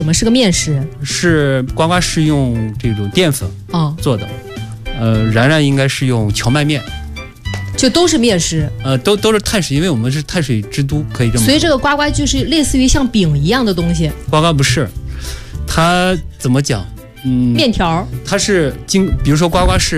我们是个面食。 是呱呱是用这种淀粉做的，然然应该是用荞麦面。 就都是面食， 都是碳水，因为我们是碳水之都，可以这么说。 所以这个呱呱就是类似于像饼一样的东西。 呱呱不是，它怎么讲？ 面条。 它是比如说呱呱是